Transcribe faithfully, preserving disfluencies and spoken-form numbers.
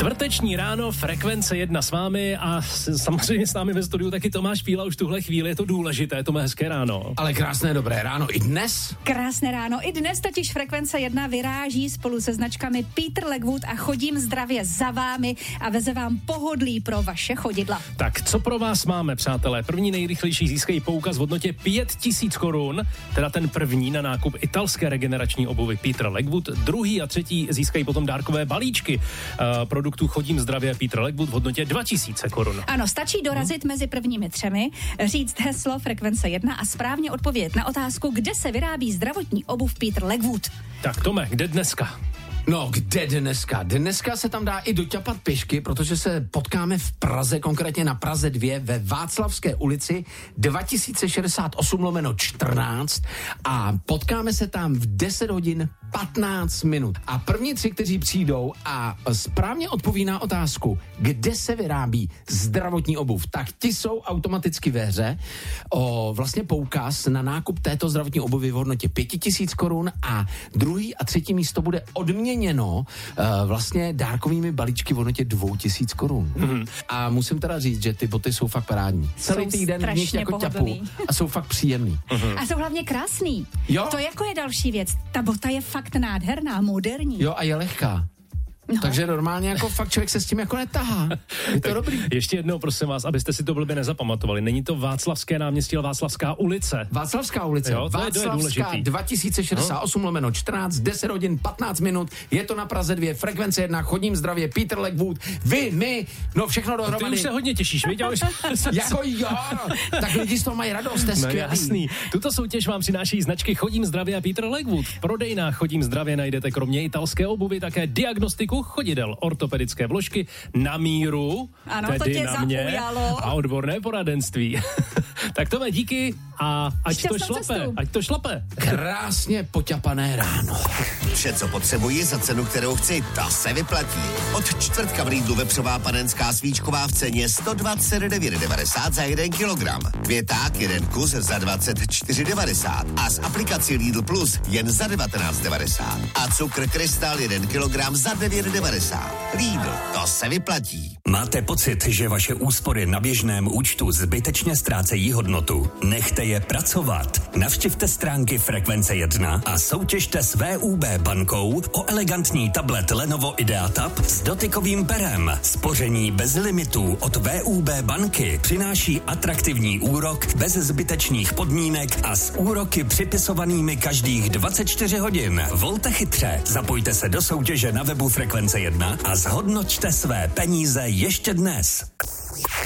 Čtvrteční ráno, Frekvence jedna s vámi a samozřejmě s námi ve studiu taky Tomáš Píla už tuhle chvíli, je to důležité, to má hezké ráno. Ale krásné dobré ráno i dnes. Krásné ráno, i dnes totiž Frekvence jedna vyráží spolu se značkami Peter Legwood a Chodím zdravě za vámi a veze vám pohodlí pro vaše chodidla. Tak co pro vás máme, přátelé? První nejrychlejší získají poukaz v hodnotě pět tisíc korun, teda ten první na nákup italské regenerační obuvy Peter Legwood, druhý a třetí získají potom dárkové balíčky uh, produktů Chodím zdravě Peter Legwood v hodnotě dva tisíce korun. Ano, stačí dorazit hmm. mezi prvními třemi, říct heslo Frekvence jedna a správně odpovědět na otázku, kde se vyrábí zdravotní obuv Peter Legwood. Tak Tome, kde dneska? No, kde dneska? Dneska se tam dá i doťapat pěšky, protože se potkáme v Praze, konkrétně na Praze dva ve Václavské ulici dva tisíce šedesát osm lomeno čtrnáct a potkáme se tam v deset hodin patnáct minut. A první tři, kteří přijdou a správně odpoví na otázku, kde se vyrábí zdravotní obuv, tak ti jsou automaticky ve hře o vlastně poukaz na nákup této zdravotní obuvy v hodnotě pět tisíc korun a druhý a třetí místo bude odměněno uh, vlastně dárkovými balíčky v hodnotě dvou tisíc korun. Mm-hmm. A musím teda říct, že ty boty jsou fakt parádní. Celý týden v nich jako ťapu a jsou fakt příjemný. Mm-hmm. A jsou hlavně krásný. Jo? To jako je další věc. Ta bota je fakt nádherná, moderní. Jo, a je lehká. No. Takže normálně jako fakt člověk se s tím jako netahá. Je to dobrý. Ještě jednou prosím vás, abyste si to blbě nezapamatovali. Není to Václavské náměstí, ale Václavská ulice. Václavská ulice. Jo, to Václavská je, dva tisíce šedesát osm lomeno čtrnáct, deset hodin patnáct minut. Je to na Praze dva, Frekvence jedna, Chodím zdravě, Peter Legwood. Vy, my, no všechno dohromady. Ty už se hodně těšíš, viď? Jako jo, tak lidi z toho mají radost, to je skvělý. No jasný. Tuto soutěž vám přináší značky Chodím zdravě a Peter Legwood. V prodejnách Chodím zdravě najdete kromě italské obuvy také diagnostiku chodidel, ortopedické vložky na míru, ano, tedy to tě na mě, zaujalo. a odborné poradenství. Tak Tome, díky a ať Šťastnou to šlape, cestu. ať to šlape. Krásně poťapané ráno. Vše, co potřebuji za cenu, kterou chci, ta se vyplatí. Od čtvrtka v Lidlu vepřová panenská svíčková v ceně sto dvacet devět devadesát za jeden kilogram. Květák jeden kus za dvacet čtyři devadesát a z aplikací Lidl Plus jen za devatenáct devadesát. A cukr Krystal jeden kilogram za devět devadesát. Lidl, to se vyplatí. Máte pocit, že vaše úspory na běžném účtu zbytečně ztrácejí hodnotu? Nechte je pracovat. Navštivte stránky Frekvence jedna a soutěžte s V U B bankou o elegantní tablet Lenovo IdeaTab s dotykovým perem. Spoření bez limitů od V U B banky přináší atraktivní úrok bez zbytečných podmínek a s úroky připisovanými každých dvacet čtyři hodin. Volte chytře, zapojte se do soutěže na webu Frekvence jedna a zhodnoťte své peníze ještě dnes.